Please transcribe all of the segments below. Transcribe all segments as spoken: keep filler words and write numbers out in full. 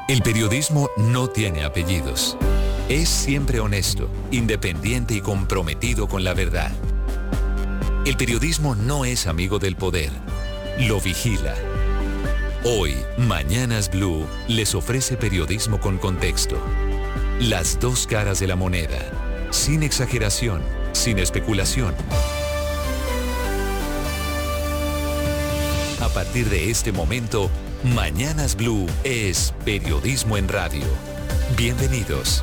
El periodismo no tiene apellidos. Es siempre honesto, independiente y comprometido con la verdad. El periodismo no es amigo del poder, lo vigila. Hoy, Mañanas Blue les ofrece periodismo con contexto. Las dos caras de la moneda, sin exageración, sin especulación. A partir de este momento, Mañanas Blue es periodismo en radio. Bienvenidos.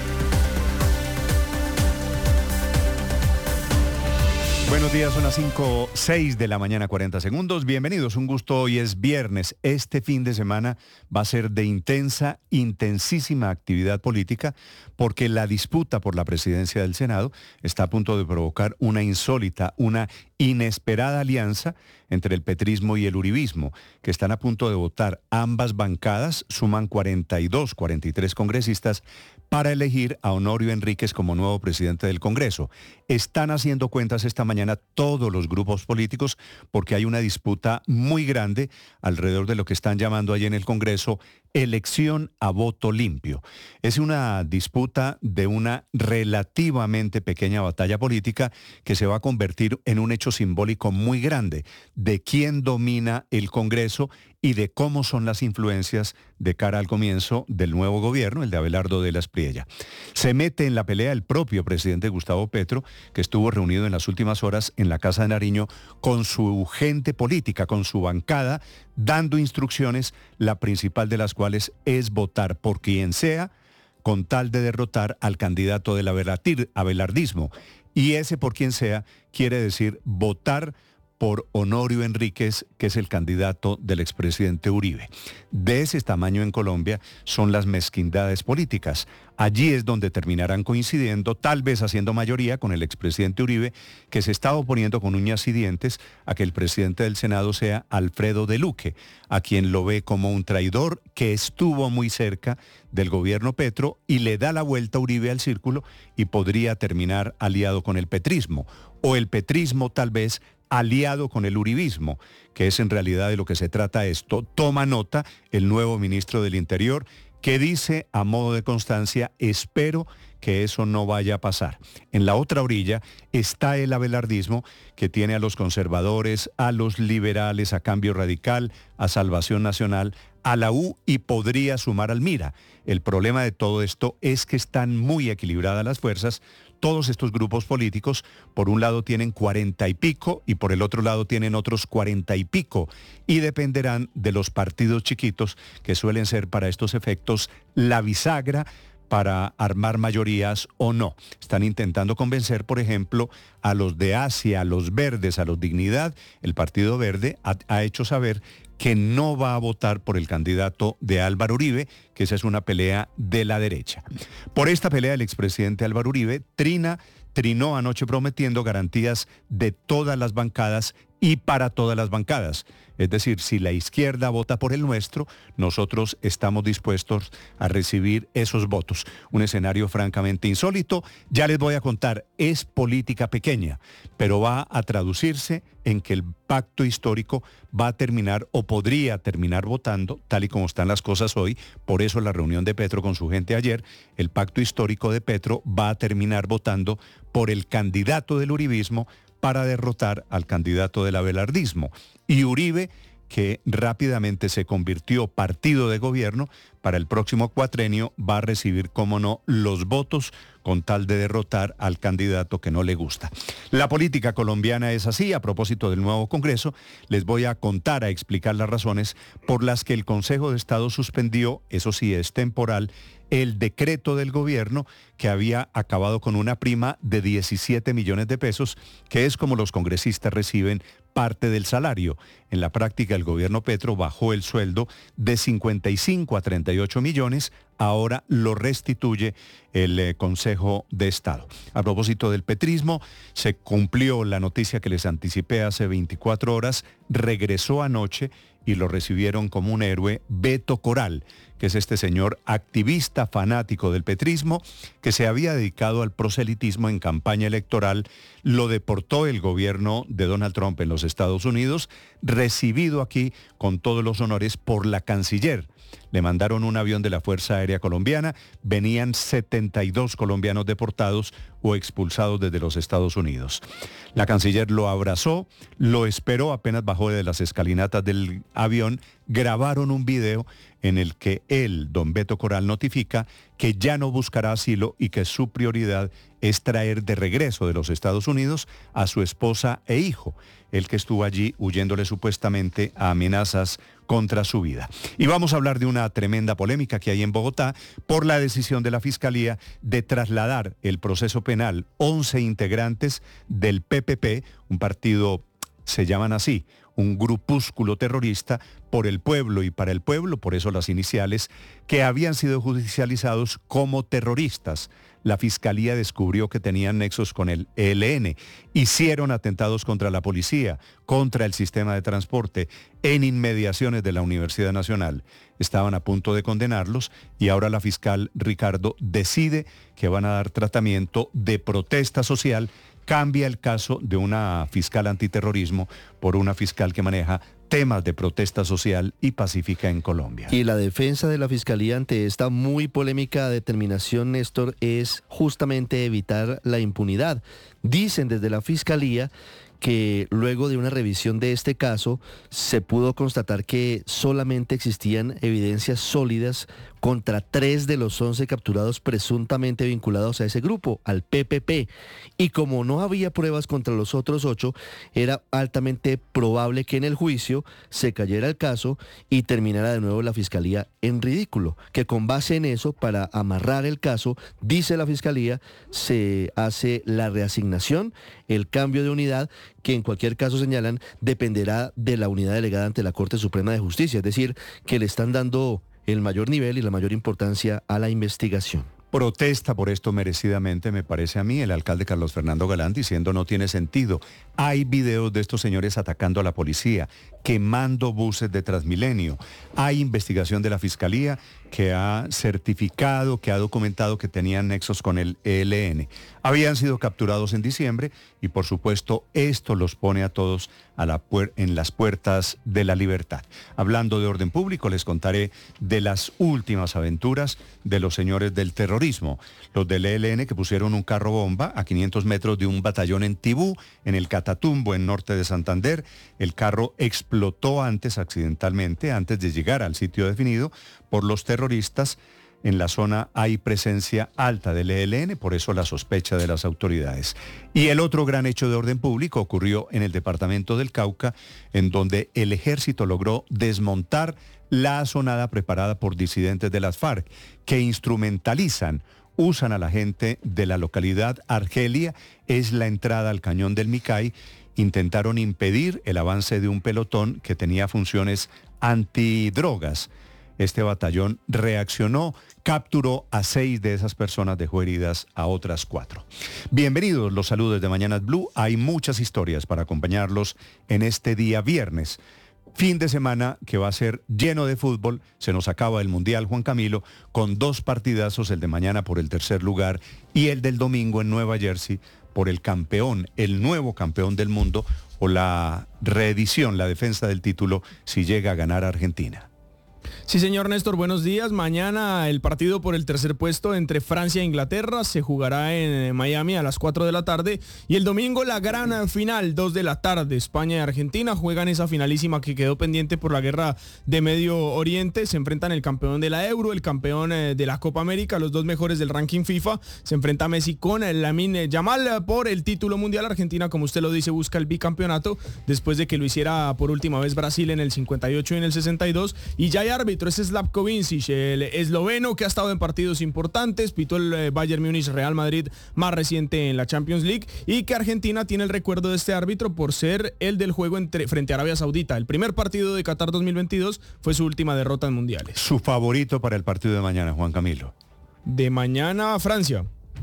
Buenos días, son las cinco, seis de la mañana, cuarenta segundos. Bienvenidos, un gusto. Hoy es viernes. Este fin de semana va a ser de intensa, intensísima actividad política porque la disputa por la presidencia del Senado está a punto de provocar una insólita, una inesperada alianza entre el petrismo y el uribismo, que están a punto de votar. Ambas bancadas suman cuarenta y dos, cuarenta y tres congresistas para elegir a Honorio Enríquez como nuevo presidente del Congreso. Están haciendo cuentas esta mañana todos los grupos políticos porque hay una disputa muy grande alrededor de lo que están llamando allí en el Congreso elección a voto limpio. Es una disputa de una relativamente pequeña batalla política que se va a convertir en un hecho simbólico muy grande de quién domina el Congreso y de cómo son las influencias de cara al comienzo del nuevo gobierno, el de Abelardo de la Espriella. Se mete en la pelea el propio presidente Gustavo Petro, que estuvo reunido en las últimas horas en la Casa de Nariño con su gente política, con su bancada, dando instrucciones, la principal de las cuales es votar por quien sea, con tal de derrotar al candidato del abelardismo. Y ese por quien sea quiere decir votar por Honorio Enríquez, que es el candidato del expresidente Uribe. De ese tamaño en Colombia son las mezquindades políticas. Allí es donde terminarán coincidiendo, tal vez haciendo mayoría con el expresidente Uribe, que se está oponiendo con uñas y dientes a que el presidente del Senado sea Alfredo de Luque, a quien lo ve como un traidor que estuvo muy cerca del gobierno Petro y le da la vuelta a Uribe al círculo y podría terminar aliado con el petrismo, o el petrismo tal vez aliado con el uribismo, que es en realidad de lo que se trata esto. Toma nota el nuevo ministro del Interior, que dice a modo de constancia, espero que eso no vaya a pasar. En la otra orilla está el abelardismo, que tiene a los conservadores, a los liberales, a Cambio Radical, a Salvación Nacional, a la U y podría sumar al MIRA. El problema de todo esto es que están muy equilibradas las fuerzas. Todos estos grupos políticos, por un lado tienen cuarenta y pico y por el otro lado tienen otros cuarenta y pico y dependerán de los partidos chiquitos que suelen ser para estos efectos la bisagra para armar mayorías o no. Están intentando convencer, por ejemplo, a los de Asia, a los verdes, a los Dignidad. El Partido Verde ha, ha hecho saber que no va a votar por el candidato de Álvaro Uribe, que esa es una pelea de la derecha. Por esta pelea, el expresidente Álvaro Uribe trina, trinó anoche prometiendo garantías de todas las bancadas y para todas las bancadas. Es decir, si la izquierda vota por el nuestro, nosotros estamos dispuestos a recibir esos votos. Un escenario francamente insólito. Ya les voy a contar, es política pequeña, pero va a traducirse en que el pacto histórico va a terminar o podría terminar votando, tal y como están las cosas hoy. Por eso la reunión de Petro con su gente ayer, el pacto histórico de Petro va a terminar votando por el candidato del uribismo para derrotar al candidato del abelardismo. Y Uribe, que rápidamente se convirtió partido de gobierno, para el próximo cuatrenio va a recibir, como no, los votos con tal de derrotar al candidato que no le gusta. La política colombiana es así. A propósito del nuevo Congreso, les voy a contar, a explicar las razones por las que el Consejo de Estado suspendió, eso sí es temporal, el decreto del gobierno que había acabado con una prima de diecisiete millones de pesos, que es como los congresistas reciben parte del salario. En la práctica, el gobierno Petro bajó el sueldo de cincuenta y cinco a treinta y ocho millones, ahora lo restituye el eh, Consejo de Estado. A propósito del petrismo, se cumplió la noticia que les anticipé hace veinticuatro horas, regresó anoche y lo recibieron como un héroe Beto Coral, que es este señor activista fanático del petrismo, que se había dedicado al proselitismo en campaña electoral. Lo deportó el gobierno de Donald Trump en los Estados Unidos, recibido aquí con todos los honores por la canciller. Le mandaron un avión de la Fuerza Aérea Colombiana, venían setenta y dos colombianos deportados o expulsados desde los Estados Unidos. La canciller lo abrazó, lo esperó apenas bajó de las escalinatas del avión, grabaron un video en el que él, don Beto Coral, notifica que ya no buscará asilo y que su prioridad es traer de regreso de los Estados Unidos a su esposa e hijo, el que estuvo allí huyéndole supuestamente a amenazas contra su vida. Y vamos a hablar de una tremenda polémica que hay en Bogotá por la decisión de la Fiscalía de trasladar el proceso penal once integrantes del P P P, un partido, se llaman así, un grupúsculo terrorista por el pueblo y para el pueblo, por eso las iniciales, que habían sido judicializados como terroristas. La Fiscalía descubrió que tenían nexos con el E L N, hicieron atentados contra la policía, contra el sistema de transporte, en inmediaciones de la Universidad Nacional. Estaban a punto de condenarlos y ahora la fiscal Ricardo decide que van a dar tratamiento de protesta social. Cambia el caso de una fiscal antiterrorismo por una fiscal que maneja temas de protesta social y pacífica en Colombia. Y la defensa de la Fiscalía ante esta muy polémica determinación, Néstor, es justamente evitar la impunidad. Dicen desde la Fiscalía que luego de una revisión de este caso se pudo constatar que solamente existían evidencias sólidas contra tres de los once capturados presuntamente vinculados a ese grupo, al P P P. Y como no había pruebas contra los otros ocho, era altamente probable que en el juicio se cayera el caso y terminara de nuevo la Fiscalía en ridículo. Que con base en eso, para amarrar el caso, dice la Fiscalía, se hace la reasignación, el cambio de unidad, que en cualquier caso señalan dependerá de la unidad delegada ante la Corte Suprema de Justicia. Es decir, que le están dando el mayor nivel y la mayor importancia a la investigación. Protesta por esto merecidamente, me parece a mí, el alcalde Carlos Fernando Galán diciendo no tiene sentido. Hay videos de estos señores atacando a la policía, quemando buses de Transmilenio. Hay investigación de la Fiscalía que ha certificado, que ha documentado que tenían nexos con el E L N. Habían sido capturados en diciembre y por supuesto esto los pone a todos a la puer- en las puertas de la libertad. Hablando de orden público, les contaré de las últimas aventuras de los señores del terrorismo. Los del E L N que pusieron un carro bomba a quinientos metros de un batallón en Tibú, en el Catatumbo, en norte de Santander. El carro explotó antes, accidentalmente, antes de llegar al sitio definido por los terroristas. En la zona hay presencia alta del E L N, por eso la sospecha de las autoridades. Y el otro gran hecho de orden público ocurrió en el departamento del Cauca, en donde el ejército logró desmontar la asonada preparada por disidentes de las FARC, que instrumentalizan, usan a la gente de la localidad Argelia, es la entrada al cañón del Micay. Intentaron impedir el avance de un pelotón que tenía funciones antidrogas. Este batallón reaccionó, capturó a seis de esas personas, dejó heridas a otras cuatro. Bienvenidos, los saludos de Mañanas Blue. Hay muchas historias para acompañarlos en este día viernes. Fin de semana que va a ser lleno de fútbol. Se nos acaba el Mundial, Juan Camilo, con dos partidazos, el de mañana por el tercer lugar y el del domingo en Nueva Jersey por el campeón, el nuevo campeón del mundo, o la reedición, la defensa del título, si llega a ganar Argentina. Sí, señor Néstor, buenos días. Mañana el partido por el tercer puesto entre Francia e Inglaterra se jugará en Miami a las cuatro de la tarde y el domingo la gran final, dos de la tarde. España y Argentina juegan esa finalísima que quedó pendiente por la guerra de Medio Oriente. Se enfrentan el campeón de la Euro, el campeón de la Copa América, los dos mejores del ranking FIFA. Se enfrenta Messi con Lamine Yamal por el título mundial. Argentina, como usted lo dice, busca el bicampeonato después de que lo hiciera por última vez Brasil en el cincuenta y ocho y en el sesenta y dos. Y ya hay árbitro, es Slavko Vincic, el esloveno que ha estado en partidos importantes, pitó el Bayern Múnich Real Madrid más reciente en la Champions League, y que Argentina tiene el recuerdo de este árbitro por ser el del juego entre, frente a Arabia Saudita. El primer partido de Qatar dos mil veintidós fue su última derrota en mundiales. Su favorito para el partido de mañana, Juan Camilo. De mañana, Francia.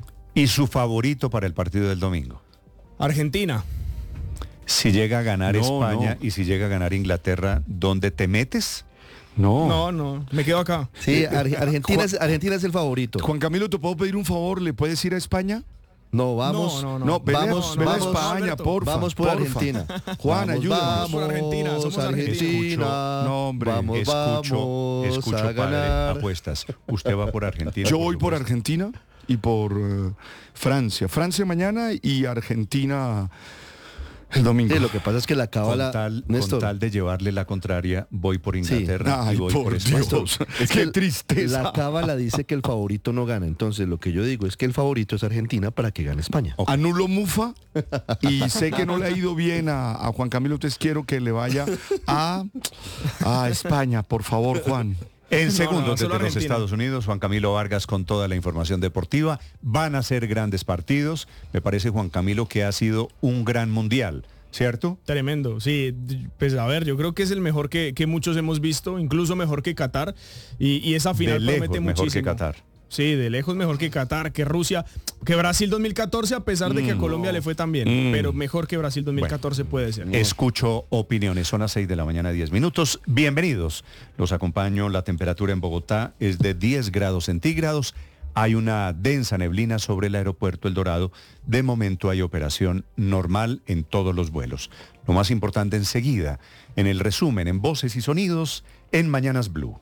Y su favorito para el partido del domingo. Argentina. Si llega a ganar No, España no. y si llega a ganar Inglaterra, ¿dónde te metes? No. No, no, me quedo acá. Sí, Ar- Argentina, es, Argentina es el favorito. Juan Camilo, ¿te puedo pedir un favor? ¿Le puedes ir a España? No, vamos. No, no, No, vele, Vamos, vele a vamos, España, Alberto. porfa. Vamos por porfa. Argentina. Juan, Vamos, ayúdanos. Vamos, por Argentina, somos Argentina. No, hombre, Vamos, Escucho, vamos escucho, a padre, ganar. apuestas. Usted va por Argentina. Yo voy por supuesto. Argentina y por eh, Francia. Francia mañana y Argentina el domingo. Sí, lo que pasa es que la Con cábala, tal, con Néstor, tal de llevarle la contraria, voy por Inglaterra Ay, y voy por por España. Dios. es Qué que tristeza. la cábala dice que el favorito no gana. Entonces lo que yo digo es que el favorito es Argentina para que gane España. Ok. Anulo Mufa y sé que no le ha ido bien a, a Juan Camilo, entonces quiero que le vaya a, a España, por favor, Juan. En No, segundos no, solo desde los Argentina. Estados Unidos, Juan Camilo Vargas con toda la información deportiva. Van a ser grandes partidos. Me parece, Juan Camilo, que ha sido un gran mundial, ¿cierto? Tremendo, sí, pues a ver, yo creo que es el mejor que, que muchos hemos visto, incluso mejor que Qatar, y, y esa final de promete lejos mejor muchísimo. que Qatar. Sí, de lejos mejor que Qatar, que Rusia, que Brasil dos mil catorce, a pesar de que a Colombia le fue tan bien, Mm. pero mejor que Brasil dos mil catorce puede ser. Escucho opiniones, son las seis de la mañana, diez minutos. Bienvenidos, los acompaño. La temperatura en Bogotá es de diez grados centígrados. Hay una densa neblina sobre el aeropuerto El Dorado. De momento hay operación normal en todos los vuelos. Lo más importante enseguida, en el resumen, en voces y sonidos, en Mañanas Blue.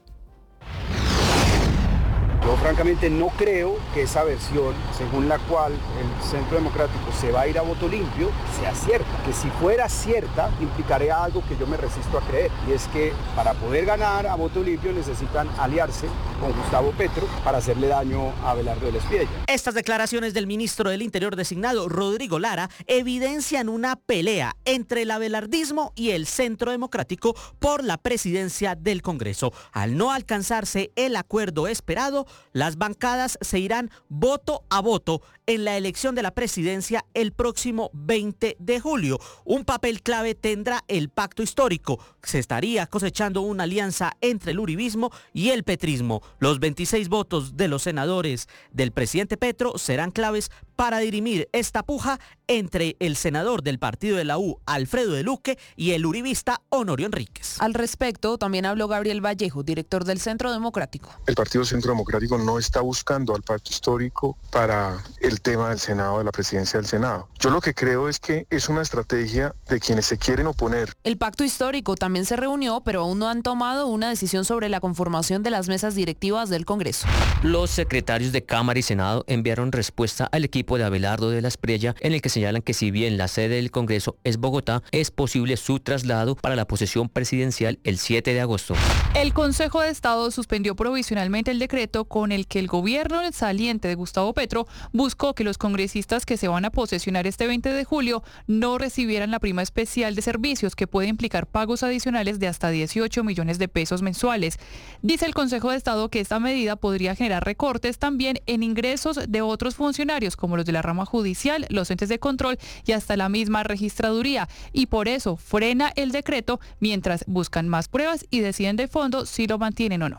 Yo francamente no creo que esa versión, según la cual el Centro Democrático se va a ir a voto limpio, sea cierta. Que si fuera cierta, implicaría algo que yo me resisto a creer. Y es que para poder ganar a voto limpio necesitan aliarse con Gustavo Petro para hacerle daño a Abelardo de la Espriella. Estas declaraciones del ministro del Interior designado, Rodrigo Lara, evidencian una pelea entre el abelardismo y el Centro Democrático por la presidencia del Congreso. Al no alcanzarse el acuerdo esperado, las bancadas se irán voto a voto en la elección de la presidencia el próximo veinte de julio. Un papel clave tendrá el pacto histórico. Se estaría cosechando una alianza entre el uribismo y el petrismo. Los veintiséis votos de los senadores del presidente Petro serán claves para dirimir esta puja entre el senador del partido de la U, Alfredo de Luque, y el uribista Honorio Enríquez. Al respecto, también habló Gabriel Vallejo, director del Centro Democrático. El Partido Centro Democrático no está buscando al pacto histórico para el tema del Senado, de la presidencia del Senado. Yo lo que creo es que es una estrategia de quienes se quieren oponer. El pacto histórico también se reunió, pero aún no han tomado una decisión sobre la conformación de las mesas directivas del Congreso. Los secretarios de Cámara y Senado enviaron respuesta al equipo de Abelardo de la Espriella, en el que señalan que si bien la sede del Congreso es Bogotá, es posible su traslado para la posesión presidencial el siete de agosto. El Consejo de Estado suspendió provisionalmente el decreto con el que el gobierno saliente de Gustavo Petro buscó que los congresistas que se van a posesionar este veinte de julio no recibieran la prima especial de servicios, que puede implicar pagos adicionales de hasta dieciocho millones de pesos mensuales. Dice el Consejo de Estado que esta medida podría generar recortes también en ingresos de otros funcionarios, como los de la rama judicial, los entes de control y hasta la misma registraduría, y por eso frena el decreto mientras buscan más pruebas y deciden de fondo si lo mantienen o no.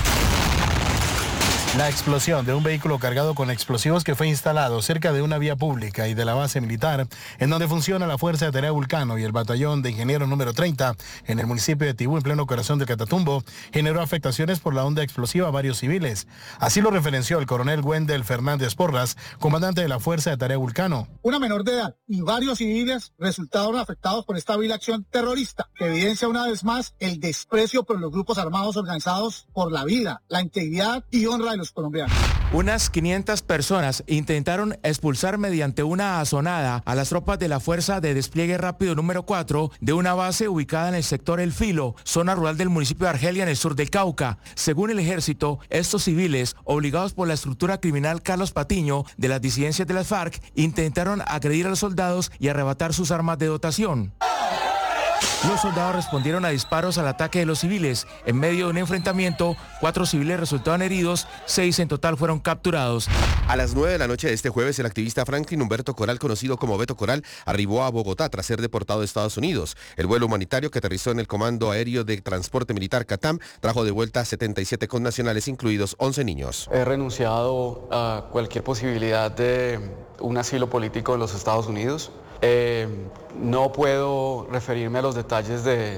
La explosión de un vehículo cargado con explosivos que fue instalado cerca de una vía pública y de la base militar, en donde funciona la Fuerza de Tarea Vulcano y el batallón de ingenieros número treinta, en el municipio de Tibú, en pleno corazón del Catatumbo, generó afectaciones por la onda explosiva a varios civiles. Así lo referenció el coronel Wendel Fernández Porras, comandante de la Fuerza de Tarea Vulcano. Una menor de edad y varios civiles resultaron afectados por esta vil acción terrorista, que evidencia una vez más el desprecio por los grupos armados organizados por la vida, la integridad y honra de los colombianos. Unas quinientas personas intentaron expulsar mediante una azonada a las tropas de la Fuerza de Despliegue Rápido número cuatro de una base ubicada en el sector El Filo, zona rural del municipio de Argelia, en el sur del Cauca. Según el ejército, estos civiles, obligados por la estructura criminal Carlos Patiño de las disidencias de las FARC, intentaron agredir a los soldados y arrebatar sus armas de dotación. Los soldados respondieron a disparos al ataque de los civiles. En medio de un enfrentamiento, cuatro civiles resultaron heridos, seis en total fueron capturados. A las nueve de la noche de este jueves, el activista Franklin Humberto Coral, conocido como Beto Coral, arribó a Bogotá tras ser deportado de Estados Unidos. El vuelo humanitario que aterrizó en el Comando Aéreo de Transporte Militar CATAM trajo de vuelta setenta y siete connacionales, incluidos once niños. He renunciado a cualquier posibilidad de un asilo político en los Estados Unidos. Eh, no puedo referirme a los detalles de,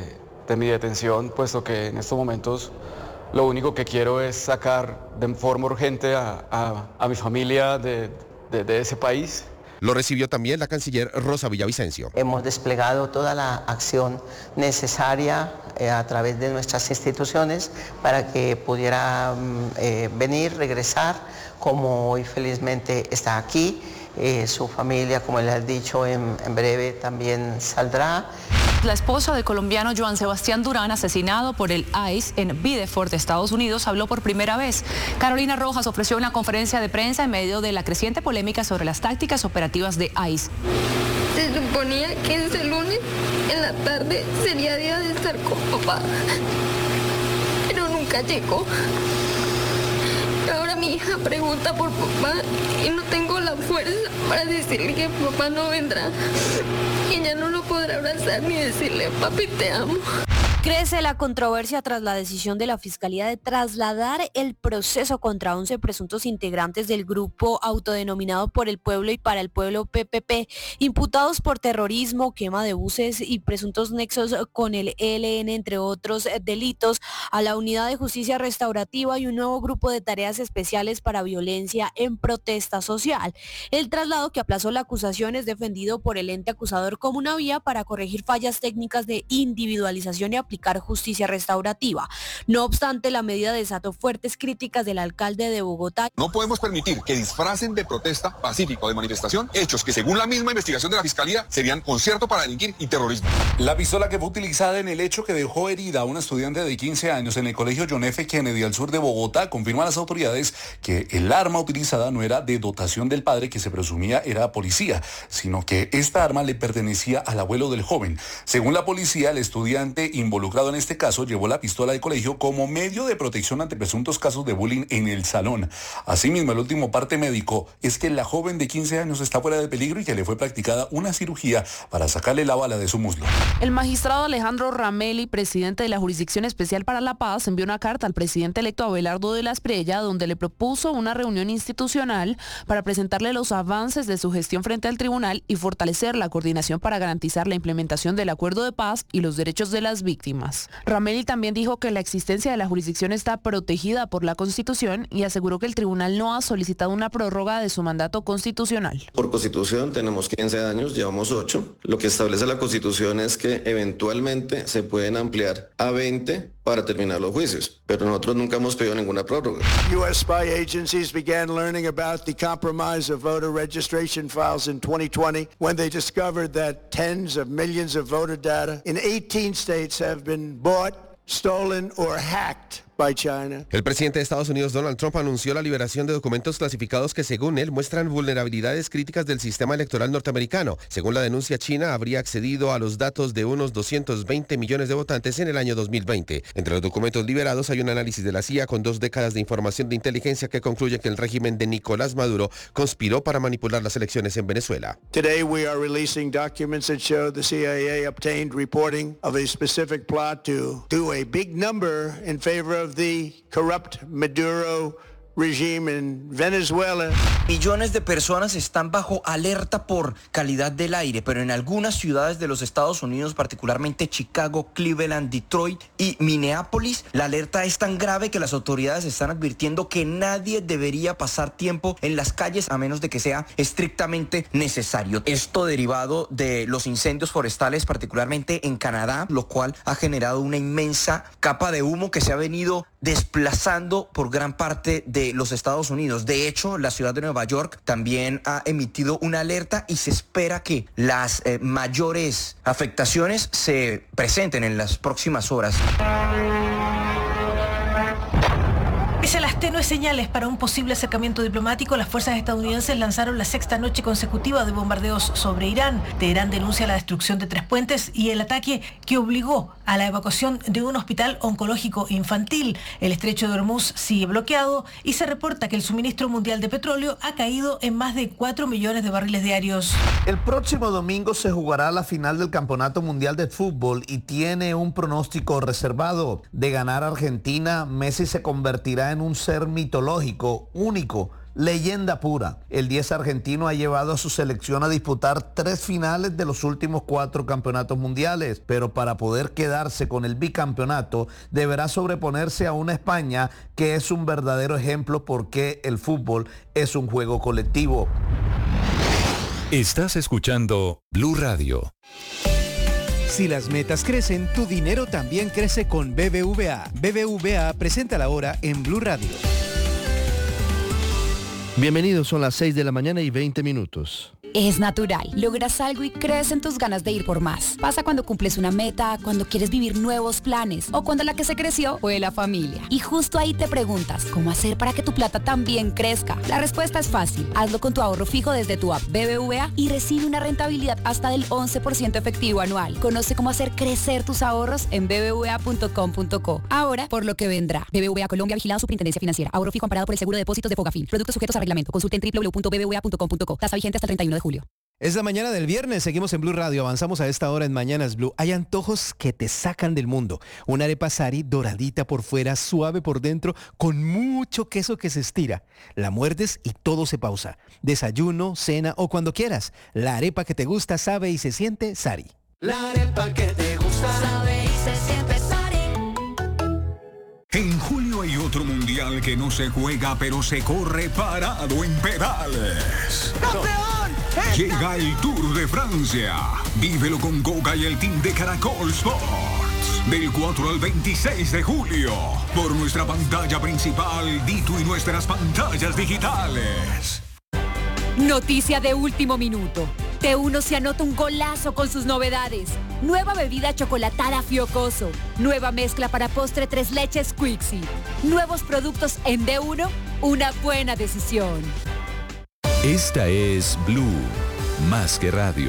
de mi detención, puesto que en estos momentos lo único que quiero es sacar de forma urgente a, a, a mi familia de, de, de ese país. Lo recibió también la canciller Rosa Villavicencio. Hemos desplegado toda la acción necesaria eh, a través de nuestras instituciones para que pudiera eh, venir, regresar, como hoy felizmente está aquí. Eh, su familia, como le has dicho, en, en breve también saldrá. La esposa del colombiano Joan Sebastián Durán, asesinado por el I C E en Biddeford, Estados Unidos, habló por primera vez. Carolina Rojas ofreció una conferencia de prensa en medio de la creciente polémica sobre las tácticas operativas de I C E. Se suponía que ese lunes en la tarde sería día de estar con papá, pero nunca llegó. Ahora mi hija pregunta por papá y no tengo la fuerza para decirle que papá no vendrá. Ella no lo podrá abrazar ni decirle, papi, te amo. Crece la controversia tras la decisión de la Fiscalía de trasladar el proceso contra once presuntos integrantes del grupo autodenominado Por el Pueblo y para el Pueblo P P P, imputados por terrorismo, quema de buses y presuntos nexos con el E L N, entre otros delitos, a la Unidad de Justicia Restaurativa y un nuevo grupo de tareas especiales para violencia en protesta social. El traslado, que aplazó la acusación, es defendido por el ente acusador como una vía para corregir fallas técnicas de individualización y aplicación aplicar justicia restaurativa. No obstante, la medida desató fuertes críticas del alcalde de Bogotá. No podemos permitir que disfracen de protesta pacífica o de manifestación hechos que, según la misma investigación de la Fiscalía, serían concierto para delinquir y terrorismo. La pistola que fue utilizada en el hecho que dejó herida a una estudiante de quince años en el colegio John F. Kennedy al sur de Bogotá, confirma a las autoridades que el arma utilizada no era de dotación del padre, que se presumía era policía, sino que esta arma le pertenecía al abuelo del joven. Según la policía, el estudiante involucrado en este caso llevó la pistola del colegio como medio de protección ante presuntos casos de bullying en el salón. Asimismo, el último parte médico es que la joven de quince años está fuera de peligro y que le fue practicada una cirugía para sacarle la bala de su muslo. El magistrado Alejandro Ramelli, presidente de la Jurisdicción Especial para la Paz, envió una carta al presidente electo Abelardo de la Espriella, donde le propuso una reunión institucional para presentarle los avances de su gestión frente al tribunal y fortalecer la coordinación para garantizar la implementación del acuerdo de paz y los derechos de las víctimas. Ramelli también dijo que la existencia de la jurisdicción está protegida por la Constitución y aseguró que el tribunal no ha solicitado una prórroga de su mandato constitucional. Por Constitución tenemos quince años, llevamos ocho. Lo que establece la Constitución es que eventualmente se pueden ampliar a veinte para terminar los juicios, pero nosotros nunca hemos pedido ninguna prórroga. U S spy agencies began learning about the compromise of voter registration files in twenty twenty when they discovered that tens of millions of voter data in eighteen states have been bought, stolen or hacked by China. El presidente de Estados Unidos, Donald Trump, anunció la liberación de documentos clasificados que, según él, muestran vulnerabilidades críticas del sistema electoral norteamericano. Según la denuncia, China habría accedido a los datos de unos doscientos veinte millones de votantes en el año dos mil veinte. Entre los documentos liberados hay un análisis de la C I A con dos décadas de información de inteligencia que concluye que el régimen de Nicolás Maduro conspiró para manipular las elecciones en Venezuela. Today we are releasing documents that show the C I A obtained reporting of a specific plot to do a big number in favor of the corrupt Maduro regime in Venezuela. Millones de personas están bajo alerta por calidad del aire, pero en algunas ciudades de los Estados Unidos, particularmente Chicago, Cleveland, Detroit y Minneapolis, la alerta es tan grave que las autoridades están advirtiendo que nadie debería pasar tiempo en las calles a menos de que sea estrictamente necesario. Esto derivado de los incendios forestales, particularmente en Canadá, lo cual ha generado una inmensa capa de humo que se ha venido desplazando por gran parte de los Estados Unidos. De hecho, la ciudad de Nueva York también ha emitido una alerta y se espera que las eh, mayores afectaciones se presenten en las próximas horas. Pese a las tenues señales para un posible acercamiento diplomático, las fuerzas estadounidenses lanzaron la sexta noche consecutiva de bombardeos sobre Irán. Teherán denuncia la destrucción de tres puentes y el ataque que obligó a la evacuación de un hospital oncológico infantil. El estrecho de Hormuz sigue bloqueado y se reporta que el suministro mundial de petróleo ha caído en más de cuatro millones de barriles diarios. El próximo domingo se jugará la final del Campeonato Mundial de Fútbol y tiene un pronóstico reservado. De ganar Argentina, Messi se convertirá en un ser mitológico, único, leyenda pura. El diez argentino ha llevado a su selección a disputar tres finales de los últimos cuatro campeonatos mundiales, pero para poder quedarse con el bicampeonato deberá sobreponerse a una España que es un verdadero ejemplo porque el fútbol es un juego colectivo. Estás escuchando Blue Radio. Si las metas crecen, tu dinero también crece con B B V A. B B V A presenta la hora en Blue Radio. Bienvenidos, son las seis de la mañana y veinte minutos. Es natural. Logras algo y crecen tus ganas de ir por más. Pasa cuando cumples una meta, cuando quieres vivir nuevos planes o cuando la que se creció fue la familia. Y justo ahí te preguntas, ¿cómo hacer para que tu plata también crezca? La respuesta es fácil. Hazlo con tu ahorro fijo desde tu app B B V A y recibe una rentabilidad hasta del once por ciento efectivo anual. Conoce cómo hacer crecer tus ahorros en b b v a punto com punto co. Ahora, por lo que vendrá. B B V A Colombia, vigilado Superintendencia Financiera. Ahorro fijo amparado por el Seguro de Depósitos de Fogafín. Productos sujetos a reglamento. Consulte en w w w punto b b v a punto com punto co. Tasa vigente hasta el treinta y uno de julio. Es la mañana del viernes, seguimos en Blue Radio, avanzamos a esta hora en Mañanas Blue. Hay antojos que te sacan del mundo. Una arepa Sari doradita por fuera, suave por dentro, con mucho queso que se estira. La muerdes y todo se pausa. Desayuno, cena o cuando quieras. La arepa que te gusta, sabe y se siente Sari. La arepa que te gusta, sabe y se siente Sari. En julio hay otro mundial que no se juega, pero se corre parado en pedales. ¡Campeón! Llega el Tour de Francia. Vívelo con Goga y el team de Caracol Sports. Del cuatro al veintiséis de julio. Por nuestra pantalla principal, Dito y nuestras pantallas digitales. Noticia de último minuto. T uno se anota un golazo con sus novedades. Nueva bebida chocolatada Fiocoso. Nueva mezcla para postre tres leches Quixi. Nuevos productos en D uno. Una buena decisión. Esta es Blue, más que radio.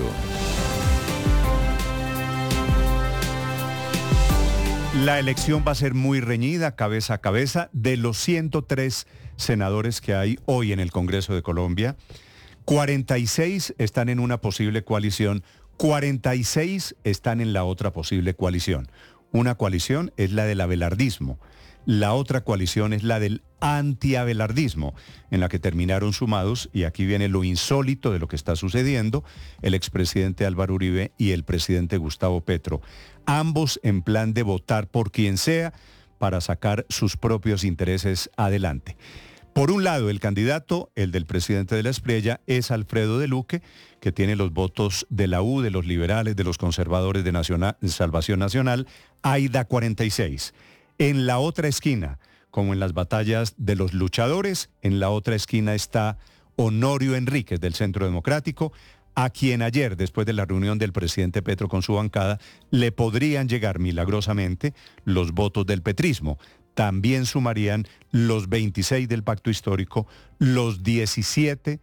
La elección va a ser muy reñida, cabeza a cabeza. De los ciento tres senadores que hay hoy en el Congreso de Colombia, cuarenta y seis están en una posible coalición, cuarenta y seis están en la otra posible coalición. Una coalición es la del abelardismo. La otra coalición es la del antiabelardismo, en la que terminaron sumados, y aquí viene lo insólito de lo que está sucediendo, el expresidente Álvaro Uribe y el presidente Gustavo Petro, ambos en plan de votar por quien sea para sacar sus propios intereses adelante. Por un lado, el candidato, el del presidente de la Espriella, es Alfredo de Luque, que tiene los votos de la U, de los liberales, de los conservadores de, Nacional, de Salvación Nacional, Aida cuarenta y seis. En la otra esquina, como en las batallas de los luchadores, en la otra esquina está Honorio Enríquez del Centro Democrático, a quien ayer, después de la reunión del presidente Petro con su bancada, le podrían llegar milagrosamente los votos del petrismo. También sumarían los veintiséis del Pacto Histórico, los diecisiete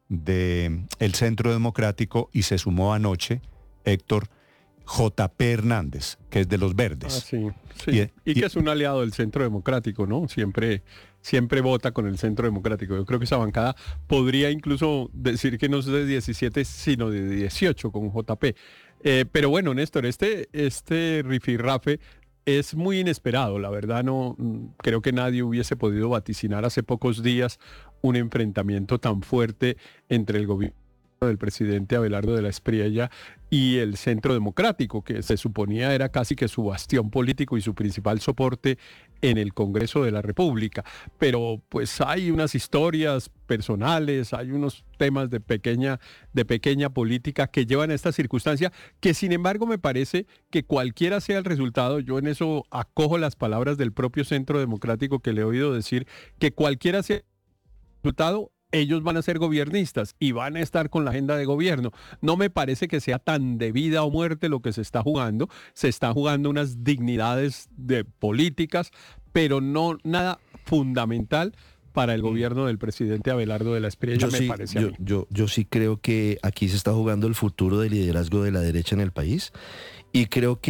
del Centro Democrático y se sumó anoche Héctor J P Hernández, que es de los Verdes. Ah, sí, sí. Y, y que es un aliado del Centro Democrático, ¿no? Siempre, siempre vota con el Centro Democrático. Yo creo que esa bancada podría incluso decir que no es de diecisiete, sino de dieciocho con J P. Eh, pero bueno, Néstor, este, este rifirrafe es muy inesperado. La verdad, no creo que nadie hubiese podido vaticinar hace pocos días un enfrentamiento tan fuerte entre el gobierno del presidente Abelardo de la Espriella y el Centro Democrático, que se suponía era casi que su bastión político y su principal soporte en el Congreso de la República. Pero pues hay unas historias personales, hay unos temas de pequeña, de pequeña política que llevan a esta circunstancia, que sin embargo me parece que cualquiera sea el resultado, yo en eso acojo las palabras del propio Centro Democrático que le he oído decir, que cualquiera sea el resultado, ellos van a ser gobiernistas y van a estar con la agenda de gobierno. No me parece que sea tan de vida o muerte lo que se está jugando. Se están jugando unas dignidades de políticas, pero no nada fundamental para el gobierno del presidente Abelardo de la Espriella, me sí, parece a yo, mí. yo, yo sí creo que aquí se está jugando el futuro del liderazgo de la derecha en el país y creo que